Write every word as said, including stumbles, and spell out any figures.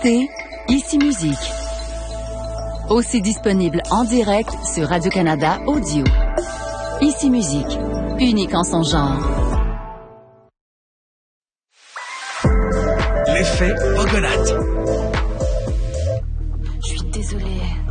écoutez Ici Musique. Aussi disponible en direct sur Radio-Canada Audio. Ici Musique, unique en son genre. L'effet Pogonate. Je suis désolée.